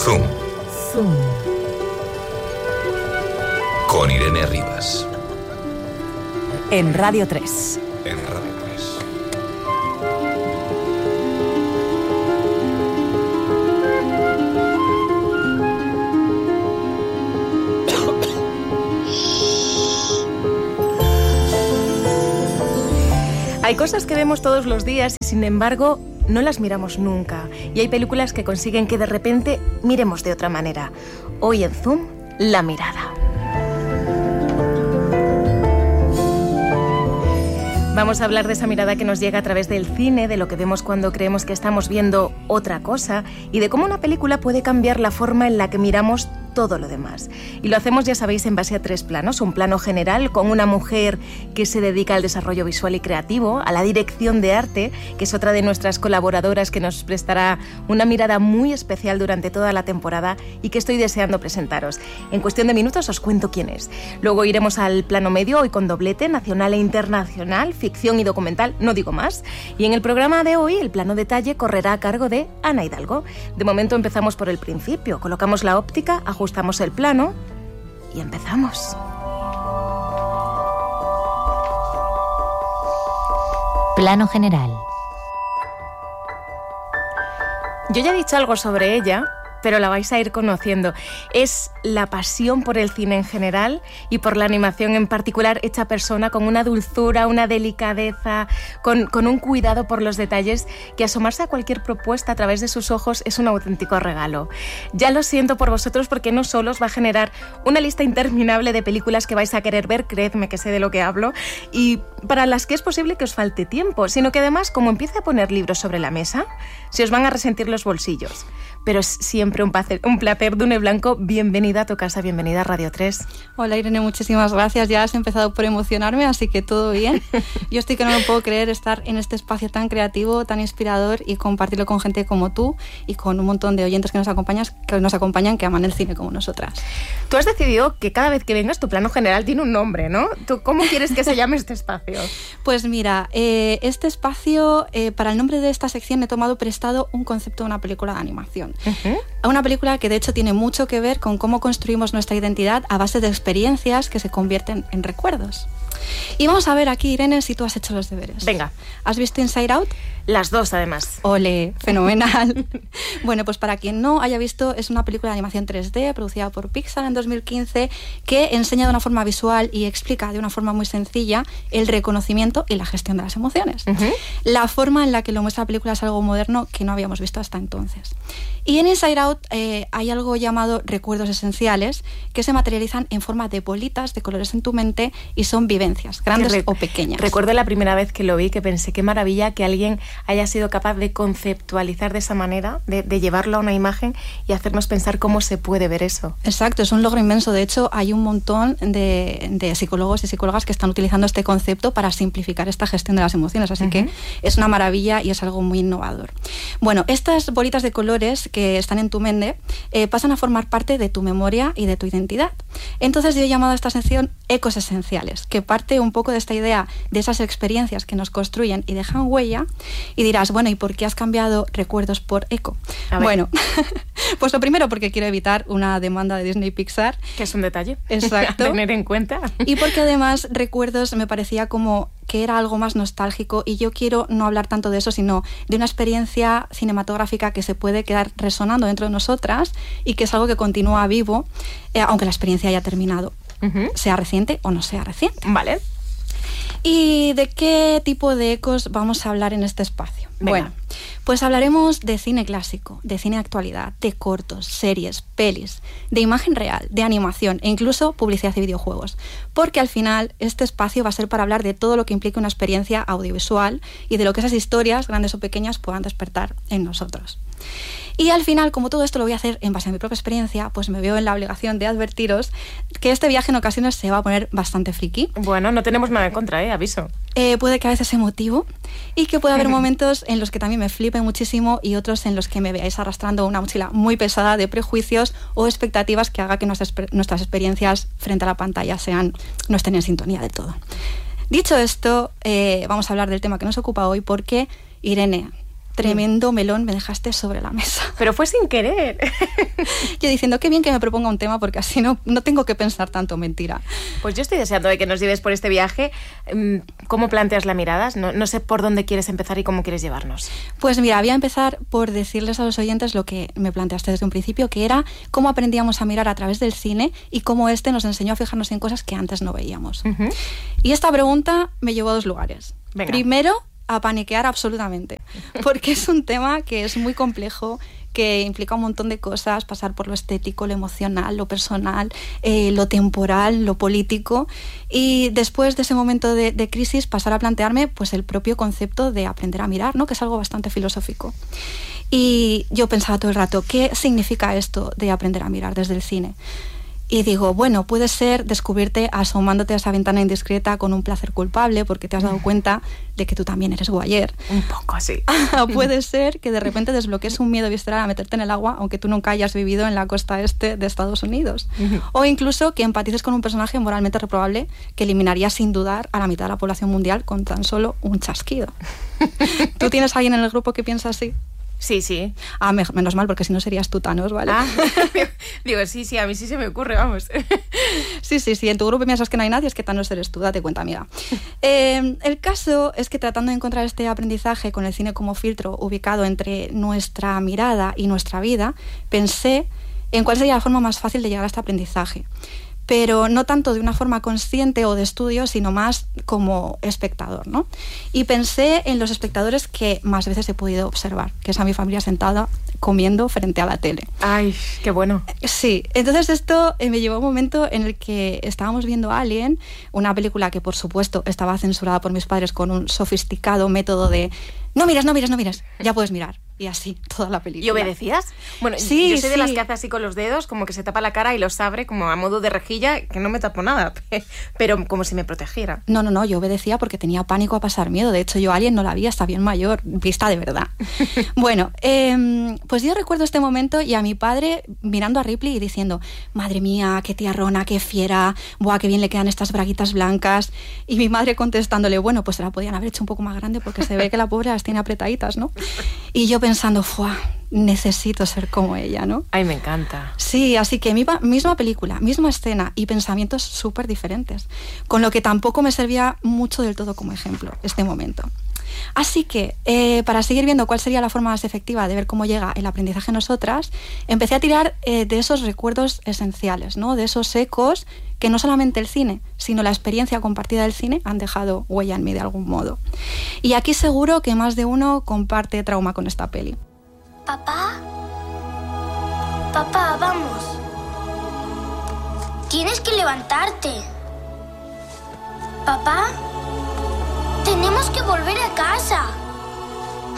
Zoom. Zoom. Con Irene Rivas. En Radio 3. En Radio 3. Hay cosas que vemos todos los días y, sin embargo, no las miramos nunca. Y hay películas que consiguen que de repente miremos de otra manera. Hoy en Zoom, La Mirada. Vamos a hablar de esa mirada que nos llega a través del cine, de lo que vemos cuando creemos que estamos viendo otra cosa y de cómo una película puede cambiar la forma en la que miramos todo lo demás. Y lo hacemos, ya sabéis, en base a 3 planos. Un plano general con una mujer que se dedica al desarrollo visual y creativo, a la dirección de arte, que es otra de nuestras colaboradoras que nos prestará una mirada muy especial durante toda la temporada y que estoy deseando presentaros. En cuestión de minutos os cuento quién es. Luego iremos al plano medio, hoy con doblete, nacional e internacional, ficción y documental, no digo más. Y en el programa de hoy, el plano detalle correrá a cargo de Ana Hidalgo. De momento empezamos por el principio. Colocamos la óptica, ajustamos el plano y empezamos. Plano general. Yo ya he dicho algo sobre ella, pero la vais a ir conociendo. Es la pasión por el cine en general y por la animación en particular, hecha persona con una dulzura, una delicadeza, con un cuidado por los detalles, que asomarse a cualquier propuesta a través de sus ojos es un auténtico regalo. Ya lo siento por vosotros porque no solo os va a generar una lista interminable de películas que vais a querer ver, creedme que sé de lo que hablo, y para las que es posible que os falte tiempo, sino que además, como empiece a poner libros sobre la mesa, se os van a resentir los bolsillos. Pero es siempre un placer, Dune Blanco. Bienvenida a tu casa, bienvenida a Radio 3. Hola Irene, muchísimas gracias. Ya has empezado por emocionarme, así que todo bien. Yo estoy que no me puedo creer estar en este espacio tan creativo, tan inspirador y compartirlo con gente como tú y con un montón de oyentes que nos acompañan, que aman el cine como nosotras. Tú has decidido que cada vez que vengas tu plano general tiene un nombre, ¿no? ¿Tú cómo quieres que se llame este espacio? Pues mira, este espacio, para el nombre de esta sección he tomado prestado un concepto de una película de animación. Una película que de hecho tiene mucho que ver con cómo construimos nuestra identidad a base de experiencias que se convierten en recuerdos. Y vamos a ver aquí, Irene, si tú has hecho los deberes. Venga. ¿Has visto Inside Out? Las dos, además. ¡Ole! Fenomenal. Bueno, pues para quien no haya visto, es una película de animación 3D producida por Pixar en 2015 que enseña de una forma visual y explica de una forma muy sencilla el reconocimiento y la gestión de las emociones. La forma en la que lo muestra la película es algo moderno que no habíamos visto hasta entonces. Y en Inside Out hay algo llamado recuerdos esenciales que se materializan en forma de bolitas de colores en tu mente y son vivencias, grandes o pequeñas. Recuerdo la primera vez que lo vi, que pensé, qué maravilla que alguien haya sido capaz de conceptualizar de esa manera, de llevarlo a una imagen y hacernos pensar cómo se puede ver eso. Exacto, es un logro inmenso. De hecho, hay un montón de psicólogos y psicólogas que están utilizando este concepto para simplificar esta gestión de las emociones, así que es una maravilla y es algo muy innovador. Bueno, estas bolitas de colores que están en tu mente pasan a formar parte de tu memoria y de tu identidad. Entonces yo he llamado a esta sección ecos esenciales, que parte un poco de esta idea de esas experiencias que nos construyen y dejan huella. Y dirás, bueno, ¿y por qué has cambiado recuerdos por eco? Bueno, pues lo primero porque quiero evitar una demanda de Disney Pixar. Que es un detalle. Exacto. A tener en cuenta. Y porque además recuerdos me parecía como que era algo más nostálgico y yo quiero no hablar tanto de eso, sino de una experiencia cinematográfica que se puede quedar resonando dentro de nosotras y que es algo que continúa vivo, aunque la experiencia haya terminado, sea reciente o no sea reciente. Vale. ¿Y de qué tipo de ecos vamos a hablar en este espacio? Venga. Bueno, pues hablaremos de cine clásico, de cine de actualidad, de cortos, series, pelis, de imagen real, de animación e incluso publicidad y videojuegos. Porque al final este espacio va a ser para hablar de todo lo que implica una experiencia audiovisual y de lo que esas historias, grandes o pequeñas, puedan despertar en nosotros. Y al final, como todo esto lo voy a hacer en base a mi propia experiencia, pues me veo en la obligación de advertiros que este viaje en ocasiones se va a poner bastante friki. Bueno, no tenemos nada en contra, aviso. Puede que a veces emotivo y que puede haber momentos en los que también me flipe muchísimo y otros en los que me veáis arrastrando una mochila muy pesada de prejuicios o expectativas que haga que nuestras experiencias frente a la pantalla no estén en sintonía de todo. Dicho esto, vamos a hablar del tema que nos ocupa hoy porque, Irene, tremendo melón me dejaste sobre la mesa. Pero fue sin querer. Yo diciendo, qué bien que me proponga un tema porque así no tengo que pensar tanto, mentira. Pues yo estoy deseando de que nos lleves por este viaje. ¿Cómo planteas la mirada? No sé por dónde quieres empezar y cómo quieres llevarnos. Pues mira, voy a empezar por decirles a los oyentes lo que me planteaste desde un principio, que era cómo aprendíamos a mirar a través del cine y cómo este nos enseñó a fijarnos en cosas que antes no veíamos. Y esta pregunta me llevó a 2 lugares. Venga. Primero, a paniquear absolutamente, porque es un tema que es muy complejo, que implica un montón de cosas, pasar por lo estético, lo emocional, lo personal, lo temporal, lo político, y después de ese momento de crisis pasar a plantearme pues el propio concepto de aprender a mirar, ¿no? Que es algo bastante filosófico. Y yo pensaba todo el rato, ¿qué significa esto de aprender a mirar desde el cine? Y digo, bueno, puede ser descubrirte asomándote a esa ventana indiscreta con un placer culpable porque te has dado cuenta de que tú también eres voyeur. Un poco así. Puede ser que de repente desbloquees un miedo visceral a meterte en el agua aunque tú nunca hayas vivido en la costa este de Estados Unidos. O incluso que empatices con un personaje moralmente reprobable que eliminaría sin dudar a la mitad de la población mundial con tan solo un chasquido. ¿Tú tienes a alguien en el grupo que piensa así? Sí. Ah, menos mal, porque si no serías tú, Thanos, ¿vale? Ah, digo, sí, a mí sí se me ocurre, vamos. Sí, en tu grupo piensas que no hay nadie, es que Thanos eres tú, date cuenta, amiga. El caso es que tratando de encontrar este aprendizaje con el cine como filtro ubicado entre nuestra mirada y nuestra vida, pensé en cuál sería la forma más fácil de llegar a este aprendizaje. Pero no tanto de una forma consciente o de estudio, sino más como espectador, ¿no? Y pensé en los espectadores que más veces he podido observar, que es a mi familia sentada comiendo frente a la tele. ¡Ay, qué bueno! Sí, entonces esto me llevó a un momento en el que estábamos viendo Alien, una película que por supuesto estaba censurada por mis padres con un sofisticado método de no miras, ya puedes mirar. Y así, toda la película. ¿Y obedecías? Bueno, sí, yo soy de las que hace así con los dedos, como que se tapa la cara y los abre como a modo de rejilla, que no me tapo nada, pero como si me protegiera. No, yo obedecía porque tenía pánico a pasar miedo. De hecho, yo Alien no la vi hasta bien mayor, vista de verdad. Bueno, pues yo recuerdo este momento y a mi padre mirando a Ripley y diciendo, madre mía, qué tiarrona, qué fiera, buah, qué bien le quedan estas braguitas blancas. Y mi madre contestándole, bueno, pues se la podían haber hecho un poco más grande porque se ve que la pobre las tiene apretaditas, ¿no? Y yo pensando, ¡fua! Necesito ser como ella, ¿no? Ay, me encanta. Sí, así que misma película, misma escena y pensamientos súper diferentes, con lo que tampoco me servía mucho del todo como ejemplo este momento. Así que, para seguir viendo cuál sería la forma más efectiva de ver cómo llega el aprendizaje en nosotras, empecé a tirar de esos recuerdos esenciales, ¿no? De esos ecos que no solamente el cine, sino la experiencia compartida del cine han dejado huella en mí de algún modo. Y aquí seguro que más de uno comparte trauma con esta peli. Papá, vamos. Tienes que levantarte. Papá, tenemos que volver a casa.